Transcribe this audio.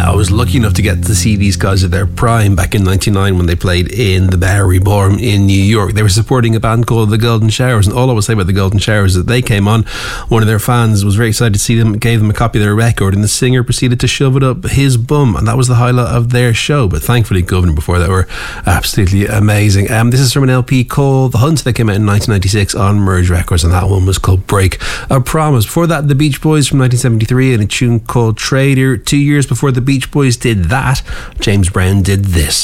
I was lucky enough to get to see these guys at their prime back in 99 when they played in the Bowery Ballroom in New York. They were supporting a band called the Golden Showers, and all I would say about the Golden Showers is that they came on. One of their fans was very excited to see them, gave them a copy of their record, and the singer proceeded to shove it up his bum, and that was the highlight of their show. But thankfully Governor before that were absolutely amazing. This is from an LP called The Hunt that came out in 1996 on Merge Records, and that one was called Break a Promise. Before that, the Beach Boys from 1973 and a tune called Trader. 2 years before the Beach Boys did that, James Brown did this.